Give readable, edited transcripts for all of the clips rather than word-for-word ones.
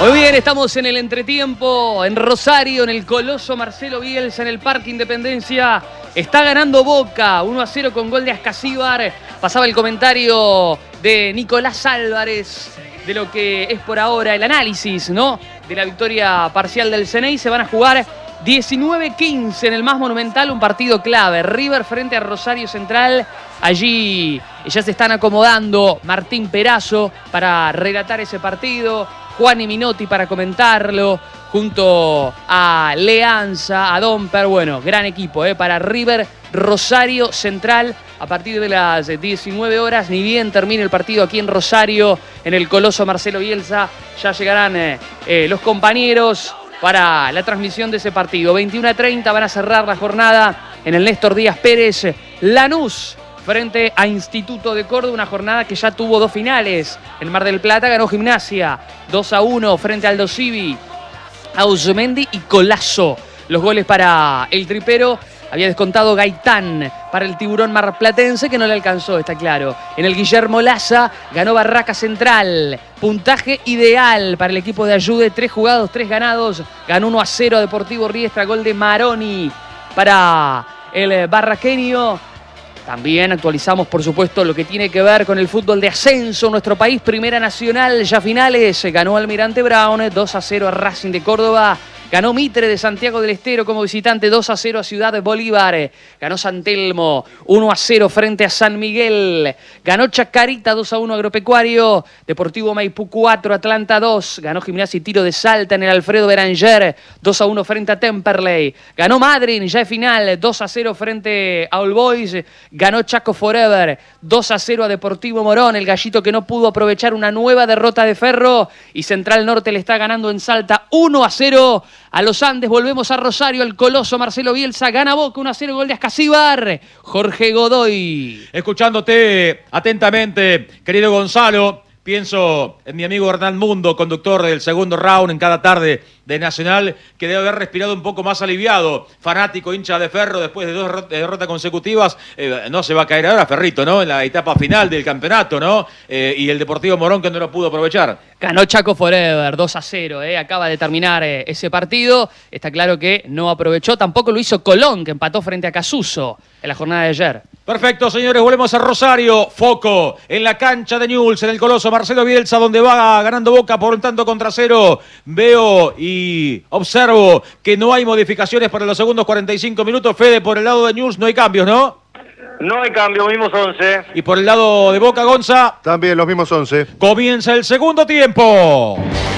Muy bien, estamos en el entretiempo, en Rosario, en el Coloso Marcelo Bielsa, en el Parque Independencia. Está ganando Boca, 1-0 con gol de Ascasíbar. Pasaba el comentario de Nicolás Álvarez de lo que es por ahora el análisis, ¿no?, de la victoria parcial del Ceney. Se van a jugar 19-15 en el más monumental, un partido clave. River frente a Rosario Central. Allí ya se están acomodando Martín Perazo para relatar ese partido, Juan y Minotti para comentarlo, junto a Leanza, a Domper. Bueno, gran equipo para River, Rosario Central. A partir de las 19 horas, ni bien termine el partido aquí en Rosario, en el Coloso Marcelo Bielsa, ya llegarán los compañeros para la transmisión de ese partido. 21:30 van a cerrar la jornada en el Néstor Díaz Pérez. Lanús frente a Instituto de Córdoba, una jornada que ya tuvo dos finales. En Mar del Plata ganó Gimnasia 2-1 frente al Aldo Civi, Ausmendi y Colazo. Los goles para el tripero. Había descontado Gaitán para el Tiburón marplatense, que no le alcanzó, está claro. En el Guillermo Laza ganó Barraca Central. Puntaje ideal para el equipo de Ayude. 3 jugados, 3 ganados. Ganó 1-0 a Deportivo Riestra. Gol de Maroni para el barraqueño. También actualizamos, por supuesto, lo que tiene que ver con el fútbol de ascenso. Nuestro país, Primera Nacional, ya finales. Ganó Almirante Brown 2-0 a Racing de Córdoba. Ganó Mitre de Santiago del Estero como visitante 2-0 a Ciudad de Bolívar. Ganó San Telmo 1-0 frente a San Miguel. Ganó Chacarita 2-1 Agropecuario. Deportivo Maipú 4, Atlanta 2. Ganó Gimnasia y Tiro de Salta en el Alfredo Beranger 2-1 frente a Temperley. Ganó Madryn ya es final 2-0 frente a All Boys. Ganó Chaco Forever 2-0 a Deportivo Morón. El gallito que no pudo aprovechar una nueva derrota de Ferro. Y Central Norte le está ganando en Salta 1-0 a los Andes. Volvemos a Rosario, al Coloso Marcelo Bielsa. Gana Boca 1-0, gol de Ascasíbar. Jorge Godoy. Escuchándote atentamente, querido Gonzalo, pienso en mi amigo Hernán Mundo, conductor del segundo round en cada tarde de Nacional, que debe haber respirado un poco más aliviado. Fanático, hincha de Ferro, después de 2 derrotas consecutivas. No se va a caer ahora Ferrito, ¿no?, en la etapa final del campeonato, ¿no? Y el Deportivo Morón, que no lo pudo aprovechar. Ganó Chaco Forever 2-0, acaba de terminar ese partido. Está claro que no aprovechó. Tampoco lo hizo Colón, que empató frente a Casuso en la jornada de ayer. Perfecto, señores, volvemos a Rosario. Foco en la cancha de Newell's, en el Coloso Marcelo Bielsa, donde va ganando Boca por un tanto contra 0. Veo y observo que no hay modificaciones para los segundos 45 minutos. Fede, por el lado de Newell's no hay cambios, ¿no? No hay cambio, mismos 11. Y por el lado de Boca, Gonza, también los mismos 11. Comienza el segundo tiempo.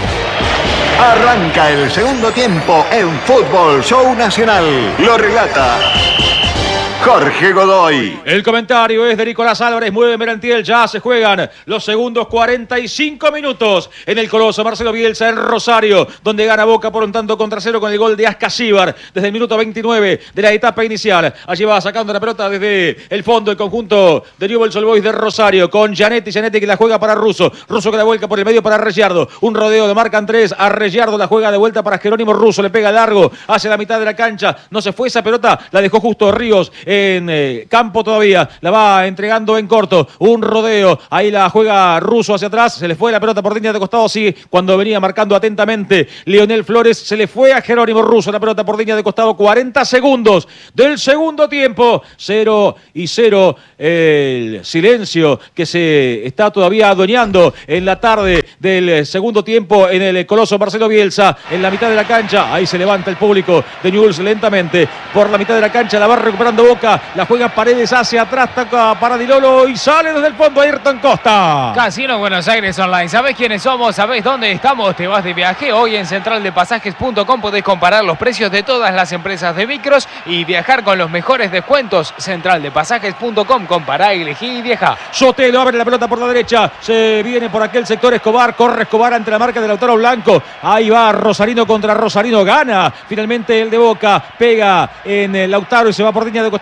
Arranca el segundo tiempo en Fútbol Show Nacional. Lo relata Jorge Godoy. El comentario es de Nicolás Álvarez. Mueve Merentiel. Ya se juegan los segundos 45 minutos en el Coloso Marcelo Bielsa en Rosario, donde gana Boca por un tanto contra 0 con el gol de Ascasíbar desde el minuto 29 de la etapa inicial. Allí va sacando la pelota desde el fondo el conjunto de Newell's Old Boys de Rosario con Gianetti que la juega para Russo que la vuelca por el medio para Regiardo. Un rodeo de marcan 3 a Regiardo, la juega de vuelta para Jerónimo Russo, le pega largo hacia la mitad de la cancha. No se fue esa pelota, la dejó justo Ríos en campo todavía, la va entregando en corto, un rodeo, ahí la juega Russo hacia atrás, se le fue la pelota por línea de costado, sí, cuando venía marcando atentamente Leonel Flores, se le fue a Jerónimo Russo la pelota por línea de costado. 40 segundos del segundo tiempo, 0-0, el silencio que se está todavía adueñando en la tarde del segundo tiempo en el Coloso Marcelo Bielsa, en la mitad de la cancha. Ahí se levanta el público de Newell's lentamente por la mitad de la cancha, la va recuperando Boca, la juega Paredes hacia atrás, toca para Di Lolo y sale desde el fondo Ayrton Costa. Casino Buenos Aires Online. ¿Sabés quiénes somos? ¿Sabés dónde estamos? ¿Te vas de viaje? Hoy en centraldepasajes.com podés comparar los precios de todas las empresas de micros y viajar con los mejores descuentos. Centraldepasajes.com, compará, elegí y viaja. Sotelo abre la pelota por la derecha, se viene por aquel sector Escobar, corre Escobar ante la marca de Lautaro Blanco, ahí va Rosarino contra Rosarino, gana finalmente el de Boca, pega en Lautaro y se va por línea de costado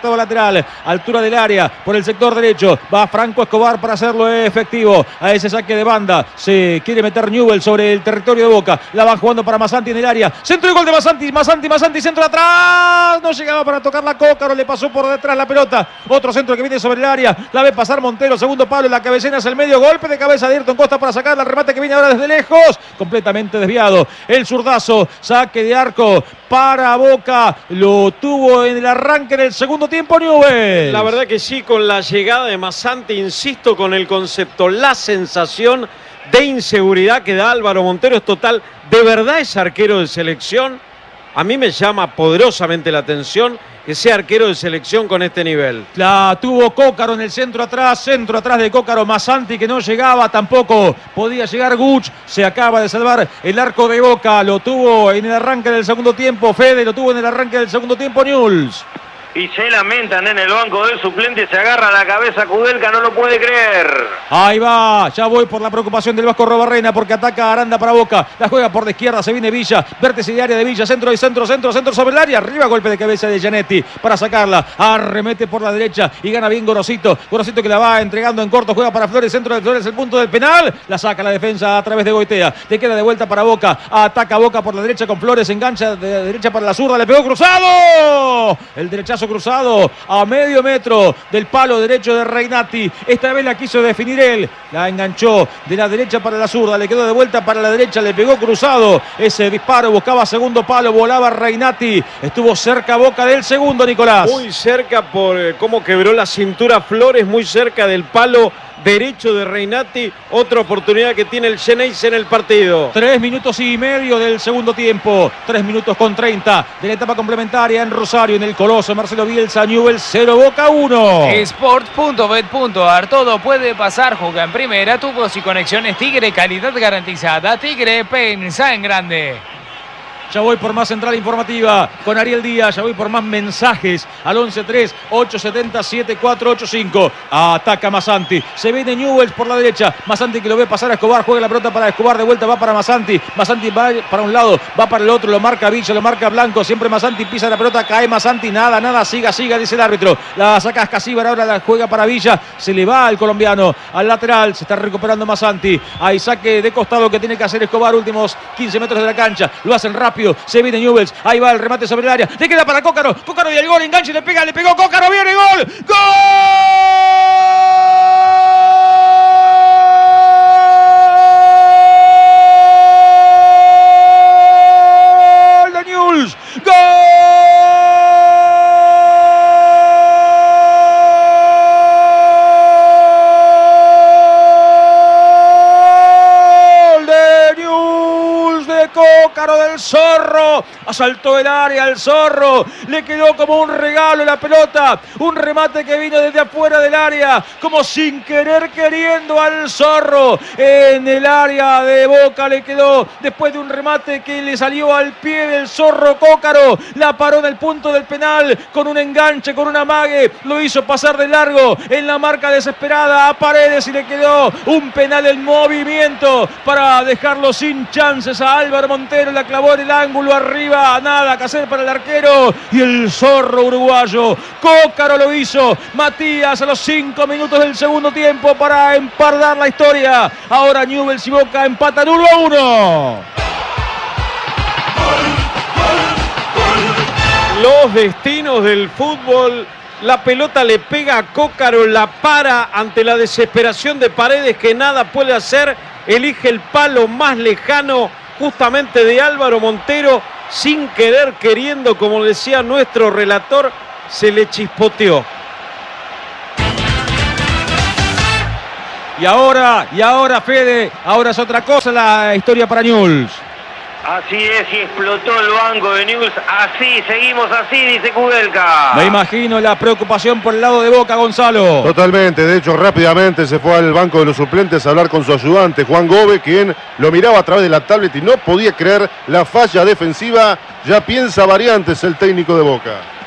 costado lateral, altura del área, por el sector derecho. Va Franco Escobar para hacerlo efectivo a ese saque de banda. Se quiere meter Newell sobre el territorio de Boca. La va jugando para Masanti en el área. Centro y gol de Masanti. Masanti, centro atrás. No llegaba para tocar la Cócaro. Le pasó por detrás la pelota. Otro centro que viene sobre el área. La ve pasar Montero. Segundo palo. La cabecera es el medio. Golpe de cabeza de Ayrton Costa para sacar el remate que viene ahora desde lejos. Completamente desviado. El zurdazo. Saque de arco para Boca. Lo tuvo en el arranque del segundo tiempo Newell. La verdad que sí, con la llegada de Masanti, insisto con el concepto, la sensación de inseguridad que da Álvaro Montero es total. ¿De verdad es arquero de selección? A mí me llama poderosamente la atención que sea arquero de selección con este nivel. La tuvo Cócaro en el centro atrás de Cócaro. Masanti que no llegaba, tampoco podía llegar Guch. Se acaba de salvar el arco de Boca. Lo tuvo en el arranque del segundo tiempo Fede, lo tuvo en el arranque del segundo tiempo Newell's. Y se lamentan en el banco del suplente, se agarra la cabeza Kudelka, no lo puede creer. Ahí va, ya voy por la preocupación del Vasco Robarrena porque ataca Aranda para Boca. La juega por la izquierda, se viene Villa, vértice de área de Villa, centro sobre el área. Arriba, golpe de cabeza de Gianetti para sacarla. Arremete por la derecha y gana bien Gorosito. Gorosito que la va entregando en corto, juega para Flores, centro de Flores, el punto del penal. La saca la defensa a través de Goitea. Le queda de vuelta para Boca. Ataca Boca por la derecha con Flores, engancha de derecha para la zurda, le pegó cruzado. El derechazo cruzado a medio metro del palo derecho de Reinati. Esta vez la quiso definir él. La enganchó de la derecha para la zurda. Le quedó de vuelta para la derecha. Le pegó cruzado. Ese disparo buscaba segundo palo. Volaba Reinati. Estuvo cerca Boca del segundo, Nicolás. Muy cerca por cómo quebró la cintura Flores. Muy cerca del palo derecho de Reinati. Otra oportunidad que tiene el Xeneize en el partido. 3 minutos y medio del segundo tiempo. 3 minutos con 30 de la etapa complementaria en Rosario, en el Coloso. Marcelo Bielsa, Newell's 0, Boca 1. Sport.bet.ar. Todo puede pasar. Juega en primera. Tubos y conexiones Tigre. Calidad garantizada. Tigre, pensa en grande. Ya voy por más central informativa con Ariel Díaz. Ya voy por más mensajes al 11-3-870-7485. Ataca Masanti. Se viene Newell's por la derecha. Masanti que lo ve pasar a Escobar. Juega la pelota para Escobar. De vuelta va para Masanti. Masanti va para un lado. Va para el otro. Lo marca Villa. Lo marca Blanco. Siempre Masanti pisa la pelota. Cae Masanti. Nada. Siga, dice el árbitro. La saca Escasíbar. Ahora la juega para Villa. Se le va al colombiano. Al lateral. Se está recuperando Masanti. Hay saque de costado que tiene que hacer Escobar. Últimos 15 metros de la cancha. Lo hacen rápido. Se viene Newell's, ahí va el remate sobre el área, le queda para Cócaro y el gol, enganche, le pegó Cócaro, viene gol, ¡gol de Newell's! ¡Gol de Newell's de Cócaro del Zorro! Asaltó el área el Zorro, le quedó como un regalo la pelota, un remate que vino desde afuera del área, como sin querer queriendo al Zorro, en el área de Boca le quedó, después de un remate que le salió al pie del Zorro Cócaro, la paró en el punto del penal, con un enganche, con un amague, lo hizo pasar de largo, en la marca desesperada a Paredes y le quedó un penal en movimiento, para dejarlo sin chances a Álvaro Montero, la clavó en el ángulo arriba, nada que hacer para el arquero y el Zorro uruguayo. Cócaro lo hizo. Matías a los 5 minutos del segundo tiempo para empardar la historia. Ahora Newell's y Boca empatan 1-1. Los destinos del fútbol. La pelota le pega a Cócaro, la para ante la desesperación de Paredes que nada puede hacer. Elige el palo más lejano justamente de Álvaro Montero. Sin querer, queriendo, como decía nuestro relator, se le chispoteó. Y ahora, Fede, ahora es otra cosa la historia para Newell's. Así es, y explotó el banco de Newell's. Así, seguimos así, dice Kudelka. Me imagino la preocupación por el lado de Boca, Gonzalo. Totalmente, de hecho rápidamente se fue al banco de los suplentes a hablar con su ayudante Juan Gómez, quien lo miraba a través de la tablet y no podía creer la falla defensiva. Ya piensa variantes el técnico de Boca.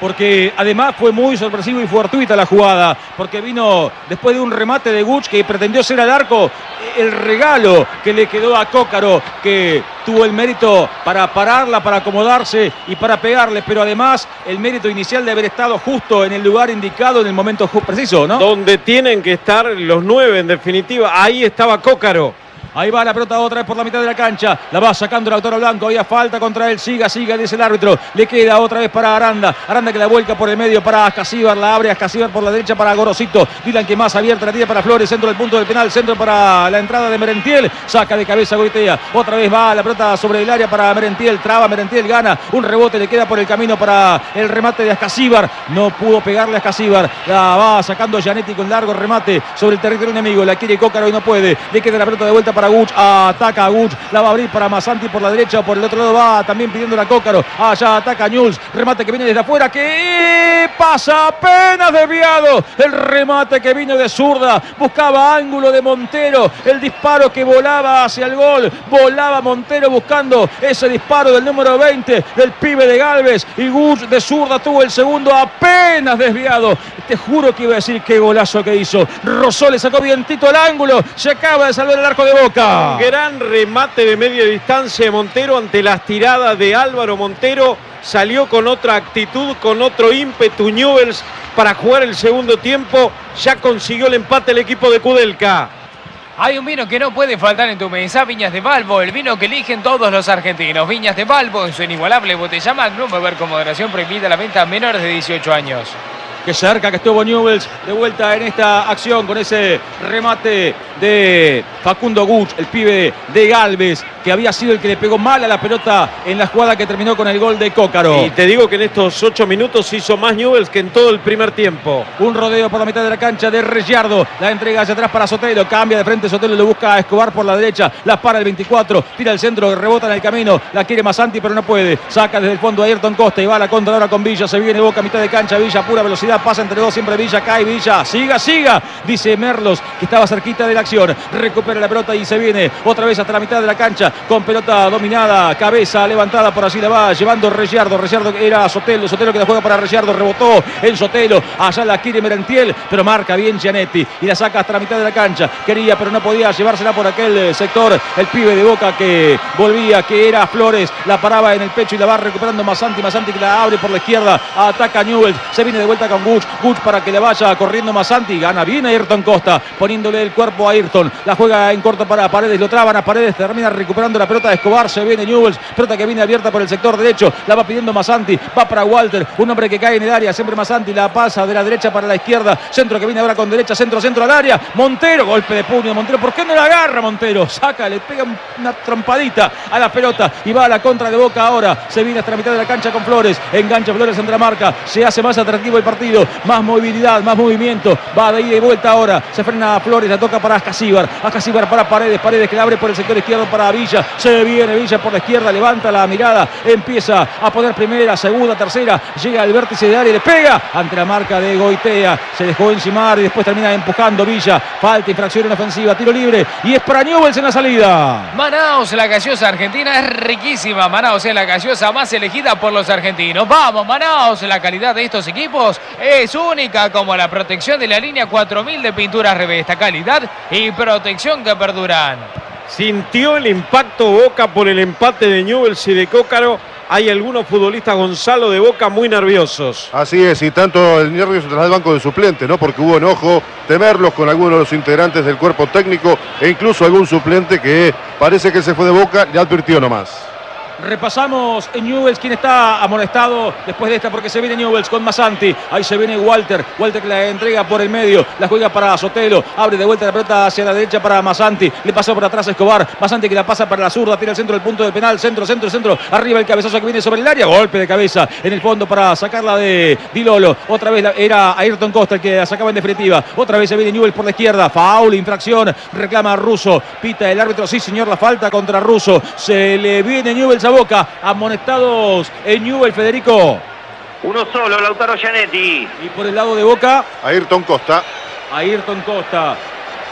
porque además fue muy sorpresivo y fortuita la jugada, porque vino después de un remate de Guch que pretendió ser al arco, el regalo que le quedó a Cócaro, que tuvo el mérito para pararla, para acomodarse y para pegarle, pero además el mérito inicial de haber estado justo en el lugar indicado en el momento preciso, ¿no? Donde tienen que estar los 9 en definitiva, ahí estaba Cócaro. Ahí va la pelota otra vez por la mitad de la cancha. La va sacando Lautaro Blanco. Había falta contra él. Siga, dice el árbitro. Le queda otra vez para Aranda. Aranda que la vuelca por el medio para Ascasíbar. La abre Ascasíbar por la derecha para Gorosito. Dylan que más abierta la tira para Flores. Centro del punto del penal. Centro para la entrada de Merentiel. Saca de cabeza Goitea. Otra vez va la pelota sobre el área para Merentiel. Traba Merentiel. Gana. Un rebote le queda por el camino para el remate de Ascasíbar. No pudo pegarle a Ascasíbar. La va sacando Gianetti con largo remate sobre el territorio enemigo. La quiere Cócaro y no puede. Le queda la pelota de vuelta para Guch, ataca a Guch, la va a abrir para Masanti por la derecha o por el otro lado, va también pidiendo la Cócaro, allá ataca Newell's, remate que viene desde afuera, que pasa apenas desviado, el remate que vino de zurda, buscaba ángulo de Montero, el disparo que volaba hacia el gol, volaba Montero buscando ese disparo del número 20 del pibe de Galvez, y Guch de zurda tuvo el segundo apenas desviado. Te juro que iba a decir qué golazo que hizo. Rosó le sacó vientito al ángulo, se acaba de salvar el arco de Boca. Gran remate de media distancia de Montero ante las tiradas de Álvaro Montero. Salió con otra actitud, con otro ímpetu Newell's para jugar el segundo tiempo. Ya consiguió el empate el equipo de Kudelka. Hay un vino que no puede faltar en tu mesa, Viñas de Balbo, el vino que eligen todos los argentinos. Viñas de Balbo, en su inigualable botella Magnum, beber con moderación, prohibida la venta a menores de 18 años. Qué cerca que estuvo Newell's de vuelta en esta acción con ese remate de Facundo Guch, el pibe de Galvez, que había sido el que le pegó mal a la pelota en la jugada que terminó con el gol de Cócaro. Y te digo que en estos 8 minutos hizo más Newell's que en todo el primer tiempo. Un rodeo por la mitad de la cancha de Regiardo, la entrega hacia atrás para Sotelo, cambia de frente Sotelo, lo busca a Escobar por la derecha, la para el 24, tira el centro, rebota en el camino, la quiere Masanti pero no puede, saca desde el fondo a Ayrton Costa y va a la contra ahora con Villa, se viene Boca a mitad de cancha, Villa pura velocidad, pasa entre dos, siempre Villa, cae Villa, siga, dice Merlos, que estaba cerquita de la acción, recupera la pelota y se viene otra vez hasta la mitad de la cancha, con pelota dominada, cabeza levantada, por así la va llevando Regiardo que era Sotelo que la juega para Regiardo, rebotó en Sotelo, allá la quiere Merentiel, pero marca bien Gianetti y la saca hasta la mitad de la cancha, quería pero no podía llevársela por aquel sector, el pibe de Boca que volvía, que era Flores, la paraba en el pecho y la va recuperando Masanti que la abre por la izquierda, ataca Newell's, se viene de vuelta con Guch para que le vaya corriendo Masanti, gana bien a Ayrton Costa, poniéndole el cuerpo a Ayrton, la juega en corto para Paredes, lo traban a Paredes, termina recuperando la pelota de Escobar, se viene Newell's, pelota que viene abierta por el sector derecho, la va pidiendo Masanti, va para Walter, un hombre que cae en el área, siempre Masanti, la pasa de la derecha para la izquierda, centro que viene ahora con derecha, centro al área, Montero, golpe de puño, Montero, ¿por qué no la agarra Montero? Saca, le pega una trompadita a la pelota y va a la contra de Boca ahora, se viene hasta la mitad de la cancha con Flores, engancha Flores entre la marca, se hace más atractivo el partido, más movilidad, más movimiento, va de ida y vuelta ahora, se frena a Flores, la toca para Ascasíbar para Paredes que la abre por el sector izquierdo para Villa, se viene Villa por la izquierda, levanta la mirada, empieza a poner primera, segunda, tercera, llega al vértice de área y le pega ante la marca de Goitea, se dejó encimar y después termina empujando Villa, falta, infracción en ofensiva, tiro libre y es para Newell's en la salida. Manaos, la gaseosa argentina es riquísima, Manaos es la gaseosa más elegida por los argentinos. Vamos Manaos, la calidad de estos equipos es única, como la protección de la línea 4000 de pinturas Revesta, calidad y protección que perduran. Sintió el impacto Boca por el empate de Newell's y de Cócaro. Hay algunos futbolistas, Gonzalo, de Boca muy nerviosos. Así es, y tanto el nervioso tras el banco de suplentes, ¿no? Porque hubo enojo, temerlos con algunos de los integrantes del cuerpo técnico e incluso algún suplente que parece que se fue de Boca, le advirtió nomás. Repasamos en Newell's quién está amonestado después de esta, porque se viene Newell's con Masanti, ahí se viene Walter que la entrega por el medio, la juega para Sotelo, abre de vuelta la pelota hacia la derecha para Masanti, le pasa por atrás a Escobar, Masanti que la pasa para la zurda, tira el centro del punto del penal, centro, arriba el cabezazo que viene sobre el área, golpe de cabeza en el fondo para sacarla de Di Lolo, otra vez era Ayrton Costa el que la sacaba en definitiva, otra vez se viene Newell's por la izquierda, foul, infracción, reclama Russo, pita el árbitro, sí señor, la falta contra Russo, se le viene Newell's a Boca, amonestados en Newell's, Federico. Uno solo, Lautaro Gianetti. Y por el lado de Boca, Ayrton Costa.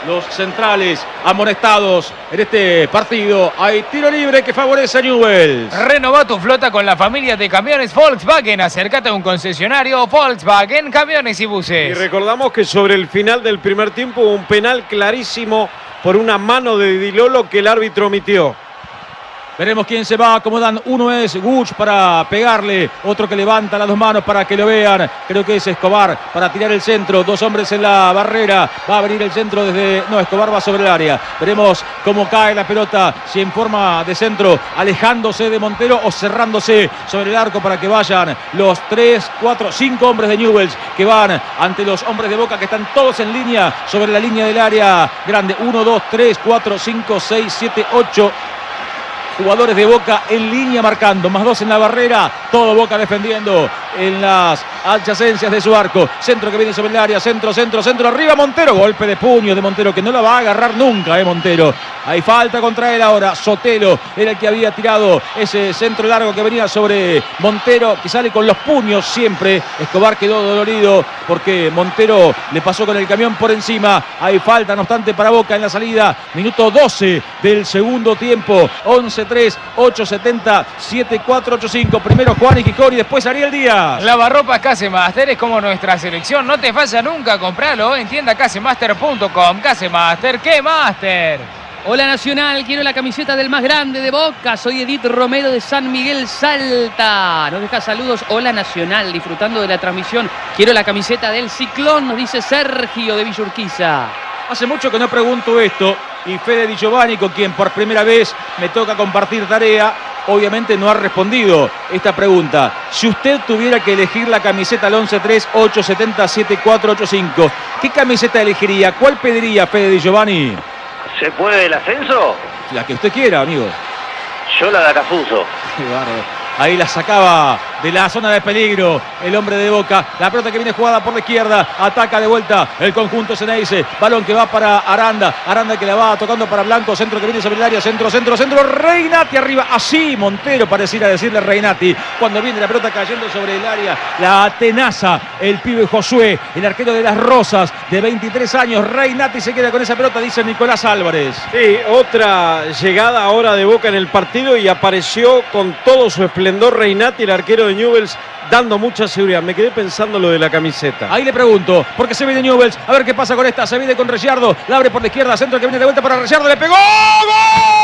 los centrales amonestados en este partido. Hay tiro libre que favorece a Newell's. Renova tu flota con la familia de camiones Volkswagen. Acércate a un concesionario Volkswagen, camiones y buses. Y recordamos que sobre el final del primer tiempo hubo un penal clarísimo por una mano de Di Lolo que el árbitro omitió. Veremos quién se va acomodan. Uno es Guch para pegarle. Otro que levanta las dos manos para que lo vean. Creo que es Escobar para tirar el centro. Dos hombres en la barrera. Va a venir el centro desde... No, Escobar va sobre el área. Veremos cómo cae la pelota. Si en forma de centro, alejándose de Montero o cerrándose sobre el arco para que vayan los 3, 4, 5 hombres de Newell's que van ante los hombres de Boca que están todos en línea sobre la línea del área grande. 1, 2, 3, 4, 5, 6, 7, 8... jugadores de Boca en línea marcando, más 2 en la barrera, todo Boca defendiendo en las adyacencias de su arco. Centro que viene sobre el área, centro, arriba Montero, golpe de puño de Montero que no la va a agarrar nunca, Montero. Hay falta contra él ahora, Sotelo era el que había tirado ese centro largo que venía sobre Montero, que sale con los puños siempre. Escobar quedó dolorido porque Montero le pasó con el camión por encima. Hay falta, no obstante, para Boca en la salida. Minuto 12 del segundo tiempo. 11-3, 8-70, 7-4, 8-5. Primero Juan Iquicori, después Ariel Díaz. Lavarropas Casemaster es como nuestra selección. No te falla nunca, compralo en tienda casemaster.com. Casemaster, ¿qué Master? Hola Nacional, quiero la camiseta del más grande de Boca. Soy Edith Romero de San Miguel Salta. Nos deja saludos. Hola Nacional, disfrutando de la transmisión. Quiero la camiseta del Ciclón, nos dice Sergio de Villa Urquiza. Hace mucho que no pregunto esto y Fede Di Giovanni, con quien por primera vez me toca compartir tarea, obviamente no ha respondido esta pregunta. Si usted tuviera que elegir la camiseta al 11-3, 8-70, 7-4, 8-5, ¿qué camiseta elegiría? ¿Cuál pediría Fede Di Giovanni? ¿Se puede el ascenso? La que usted quiera, amigo. Yo la de Acafuso. Qué bárbaro. Ahí la sacaba de la zona de peligro el hombre de Boca. La pelota que viene jugada por la izquierda. Ataca de vuelta el conjunto Ceneice. Balón que va para Aranda. Aranda que la va tocando para Blanco. Centro que viene sobre el área. Centro. Reinati arriba. Así Montero pareciera decirle Reinati. Cuando viene la pelota cayendo sobre el área. La atenaza el pibe Josué. El arquero de las Rosas de 23 años. Reinati se queda con esa pelota, dice Nicolás Álvarez. Sí, otra llegada ahora de Boca en el partido y apareció con todo su esplendor Reinati, el arquero de Newell's, dando mucha seguridad. Me quedé pensando lo de la camiseta. Ahí le pregunto, porque se viene Newell's, a ver qué pasa con esta. Se viene con Ricciardo, la abre por la izquierda, centro que viene de vuelta para Ricciardo, le pegó. ¡Gol!